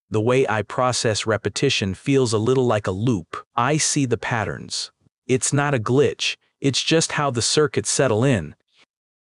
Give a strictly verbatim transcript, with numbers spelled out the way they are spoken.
The way I process repetition feels a little like a loop. I see the patterns. It's not a glitch, it's just how the circuits settle in,